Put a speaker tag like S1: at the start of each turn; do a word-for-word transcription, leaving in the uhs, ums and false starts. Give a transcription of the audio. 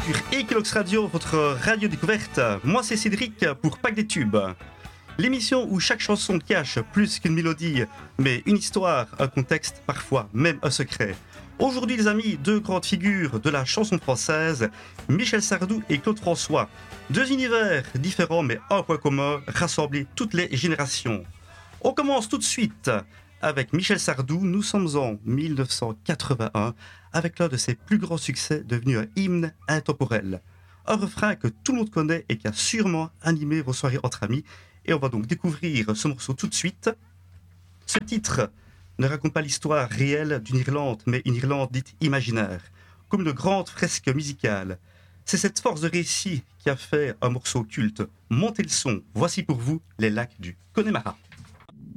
S1: sur Equinox Radio, votre radio découverte. Moi c'est Cédric pour Pack des Tubes. L'émission où chaque chanson cache plus qu'une mélodie, mais une histoire, un contexte, parfois même un secret. Aujourd'hui les amis, deux grandes figures de la chanson française, Michel Sardou et Claude François. Deux univers différents mais un point commun, rassembler toutes les générations. On commence tout de suite avec Michel Sardou. Nous sommes en dix-neuf cent quatre-vingt-un avec l'un de ses plus grands succès devenu un hymne intemporel. Un refrain que tout le monde connaît et qui a sûrement animé vos soirées entre amis. Et on va donc découvrir ce morceau tout de suite. Ce titre ne raconte pas l'histoire réelle d'une Irlande, mais une Irlande dite imaginaire, comme une grande fresque musicale. C'est cette force de récit qui a fait un morceau culte. Montez le son, voici pour vous les lacs du Connemara.